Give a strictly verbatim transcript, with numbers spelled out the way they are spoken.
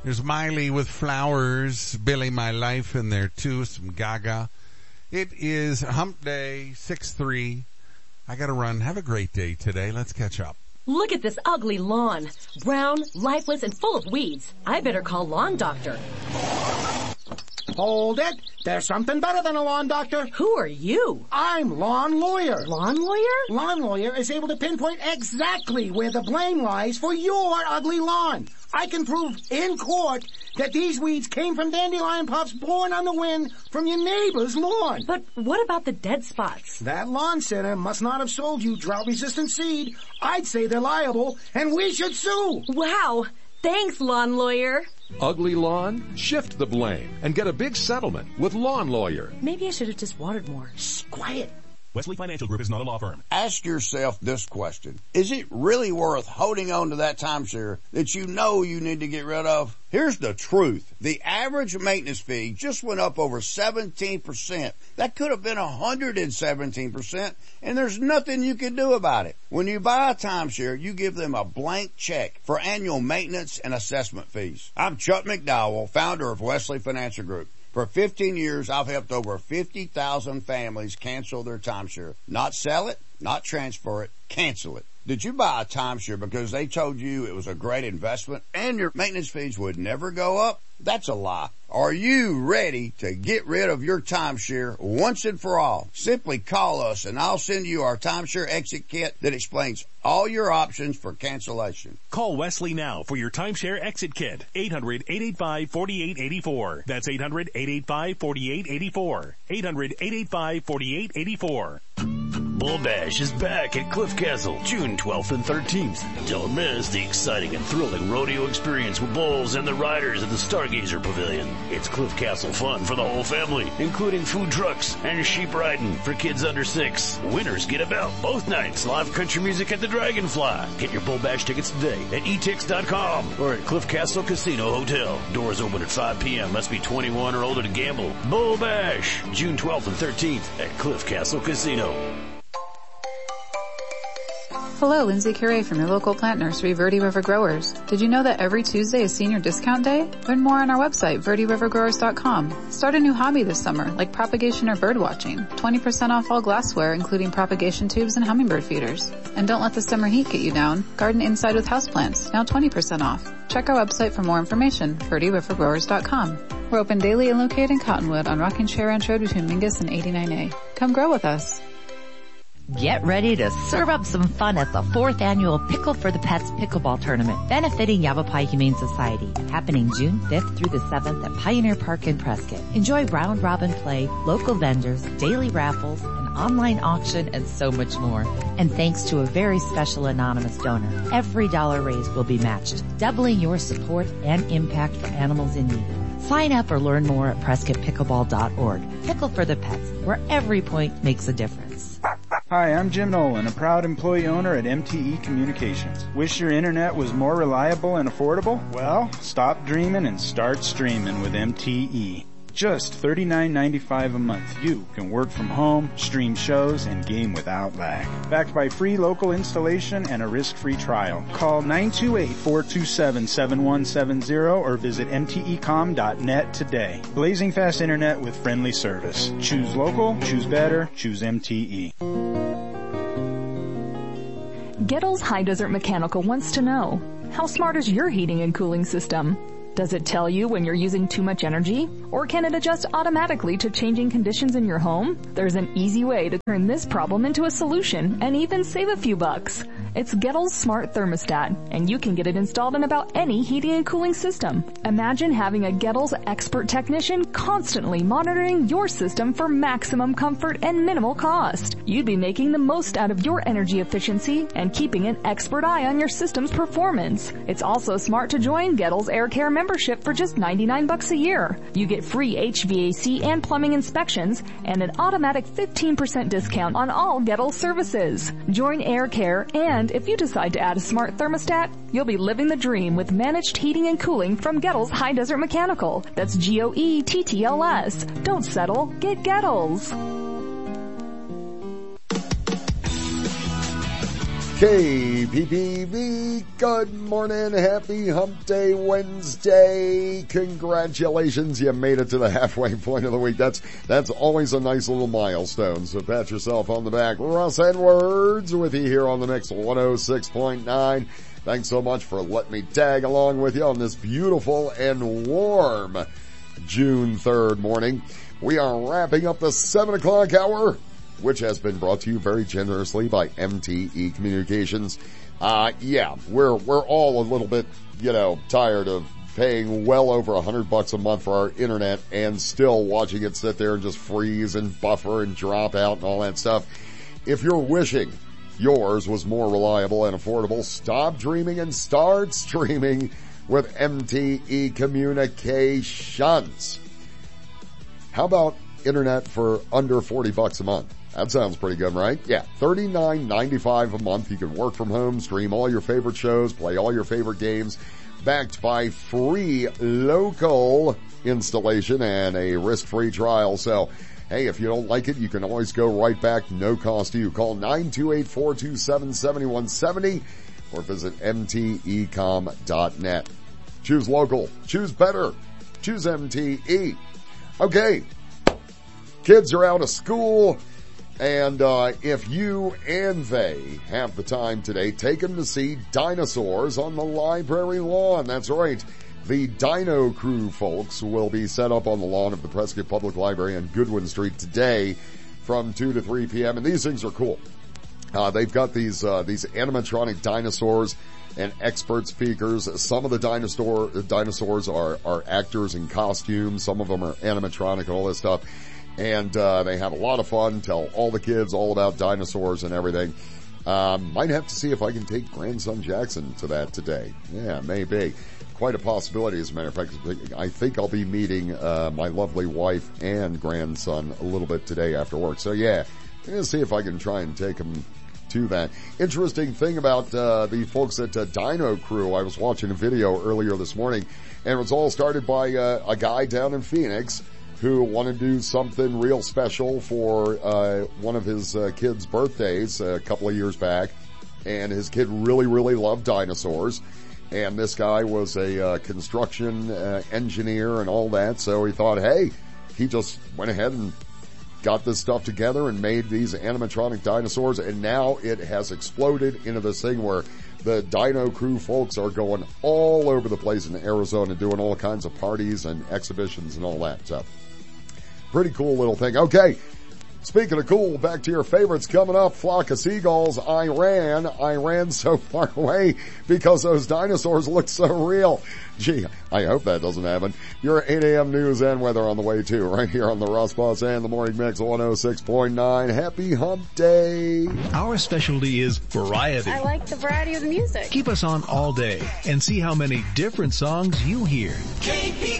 There's Miley with Flowers, Billy My Life in there too, some Gaga. It is Hump Day, six three. I gotta run. Have a great day today. Let's catch up. Look at this ugly lawn. Brown, lifeless, and full of weeds. I better call Lawn Doctor. Hold it. There's something better than a lawn doctor. Who are you? I'm Lawn Lawyer. Lawn Lawyer? Lawn Lawyer is able to pinpoint exactly where the blame lies for your ugly lawn. I can prove in court that these weeds came from dandelion puffs born on the wind from your neighbor's lawn. But what about the dead spots? That lawn center must not have sold you drought-resistant seed. I'd say they're liable, and we should sue. Wow. Thanks, Lawn Lawyer. Ugly lawn? Shift the blame and get a big settlement with Lawn Lawyer. Maybe I should have just watered more. Shh, quiet. Wesley Financial Group is not a law firm. Ask yourself this question. Is it really worth holding on to that timeshare that you know you need to get rid of? Here's the truth. The average maintenance fee just went up over seventeen percent. That could have been one hundred seventeen percent, and there's nothing you can do about it. When you buy a timeshare, you give them a blank check for annual maintenance and assessment fees. I'm Chuck McDowell, founder of Wesley Financial Group. For fifteen years, I've helped over fifty thousand families cancel their timeshare. Not sell it, not transfer it, cancel it. Did you buy a timeshare because they told you it was a great investment and your maintenance fees would never go up? That's a lie. Are you ready to get rid of your timeshare once and for all? Simply call us and I'll send you our timeshare exit kit that explains all your options for cancellation. Call Wesley now for your timeshare exit kit. eight hundred, eight eight five, four eight eight four. That's eight hundred, eight eight five, four eight eight four. eight hundred, eight eight five, four eight eight four. Bull Bash is back at Cliff Castle, June twelfth and thirteenth. Don't miss the exciting and thrilling rodeo experience with bulls and the riders at the Stargazer Pavilion. It's Cliff Castle fun for the whole family, including food trucks and sheep riding for kids under six. Winners get a belt both nights. Live country music at the Dragonfly. Get your Bull Bash tickets today at e tix dot com or at Cliff Castle Casino Hotel. Doors open at five p.m. Must be twenty-one or older to gamble. Bull Bash, June twelfth and thirteenth at Cliff Castle Casino. Hello, Lindsay Curray from your local plant nursery, Verde River Growers. Did you know that every Tuesday is senior discount day? Learn more on our website, verde river growers dot com. Start a new hobby this summer, like propagation or bird watching. twenty percent off all glassware, including propagation tubes and hummingbird feeders. And don't let the summer heat get you down. Garden inside with houseplants, now twenty percent off. Check our website for more information, verde river growers dot com. We're open daily and located in Cottonwood on Rocking Chair Ranch Road between Mingus and eighty-nine A. Come grow with us. Get ready to serve up some fun at the fourth annual Pickle for the Pets Pickleball Tournament, benefiting Yavapai Humane Society, happening June fifth through the seventh at Pioneer Park in Prescott. Enjoy round-robin play, local vendors, daily raffles, an online auction, and so much more. And thanks to a very special anonymous donor, every dollar raised will be matched, doubling your support and impact for animals in need. Sign up or learn more at prescott pickleball dot org. Pickle for the Pets, where every point makes a difference. Hi, I'm Jim Nolan, a proud employee owner at M T E Communications. Wish your internet was more reliable and affordable? Well, stop dreaming and start streaming with M T E. Just thirty-nine ninety-five a month. You can work from home, stream shows, and game without lag. Backed by free local installation and a risk-free trial. Call nine two eight, four two seven, seven one seven zero or visit m t e com dot net today. Blazing fast internet with friendly service. Choose local, choose better, choose M T E. Gettles High Desert Mechanical wants to know, how smart is your heating and cooling system? Does it tell you when you're using too much energy? Or can it adjust automatically to changing conditions in your home? There's an easy way to turn this problem into a solution and even save a few bucks. It's Gettles Smart Thermostat, and you can get it installed in about any heating and cooling system. Imagine having a Gettles expert technician constantly monitoring your system for maximum comfort and minimal cost. You'd be making the most out of your energy efficiency and keeping an expert eye on your system's performance. It's also smart to join Gettles Air Care membership for just ninety-nine bucks a year. You get free H V A C and plumbing inspections and an automatic fifteen percent discount on all Gettles services. Join Air Care, and if you decide to add a smart thermostat, you'll be living the dream with managed heating and cooling from Gettles High Desert Mechanical. That's G O E T T L S. Don't settle. Get Gettles. K P P V, good morning, happy Hump Day Wednesday. Congratulations, you made it to the halfway point of the week. That's, that's always a nice little milestone, so pat yourself on the back. Russ Edwards with you here on the Mix one oh six point nine. Thanks so much for letting me tag along with you on this beautiful and warm June third morning. We are wrapping up the seven o'clock hour, which has been brought to you very generously by M T E Communications. Uh, yeah, we're, we're all a little bit, you know, tired of paying well over a hundred bucks a month for our internet and still watching it sit there and just freeze and buffer and drop out and all that stuff. If you're wishing yours was more reliable and affordable, stop dreaming and start streaming with M T E Communications. How about internet for under forty bucks a month? That sounds pretty good, right? Yeah, thirty-nine ninety-five a month. You can work from home, stream all your favorite shows, play all your favorite games, backed by free local installation and a risk-free trial. So, hey, if you don't like it, you can always go right back, no cost to you. Call nine two eight, four two seven, seven one seven zero or visit M T E com dot net. Choose local. Choose better. Choose M T E. Okay. Kids are out of school. And, uh, if you and they have the time today, take them to see dinosaurs on the library lawn. That's right. The Dino Crew folks will be set up on the lawn of the Prescott Public Library on Goodwin Street today from two to three p.m. And these things are cool. Uh, they've got these, uh, these animatronic dinosaurs and expert speakers. Some of the dinosaur, dinosaurs are, are actors in costumes. Some of them are animatronic and all this stuff. And, uh, they have a lot of fun, tell all the kids all about dinosaurs and everything. Um, might have to see if I can take grandson Jackson to that today. Yeah, maybe. Quite a possibility, as a matter of fact. I think I'll be meeting, uh, my lovely wife and grandson a little bit today after work. So yeah, I'm gonna see if I can try and take him to that. Interesting thing about, uh, the folks at uh, Dino Crew. I was watching a video earlier this morning, and it was all started by, uh, a guy down in Phoenix who wanted to do something real special for uh one of his uh, kids' birthdays a couple of years back. And his kid really, really loved dinosaurs. And this guy was a uh, construction uh, engineer and all that. So he thought, hey, he just went ahead and got this stuff together and made these animatronic dinosaurs. And now it has exploded into this thing where the Dino Crew folks are going all over the place in Arizona, doing all kinds of parties and exhibitions and all that. So pretty cool little thing. Okay. Speaking of cool, back to your favorites coming up. Flock of seagulls, Iran. Iran so far away because those dinosaurs look so real. Gee, I hope that doesn't happen. Your eight a.m. news and weather on the way too, right here on the Russ Bus and the Morning Mix one oh six point nine. Happy Hump Day. Our specialty is variety. I like the variety of the music. Keep us on all day and see how many different songs you hear. K P